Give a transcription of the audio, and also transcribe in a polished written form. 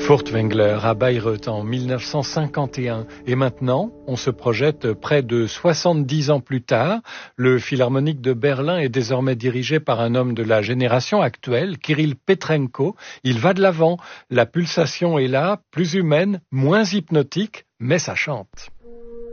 Furtwängler à Bayreuth en 1951. Et maintenant, on se projette près de 70 ans plus tard. Le Philharmonique de Berlin est désormais dirigé par un homme de la génération actuelle, Kirill Petrenko. Il va de l'avant. La pulsation est là, plus humaine, moins hypnotique, mais ça chante.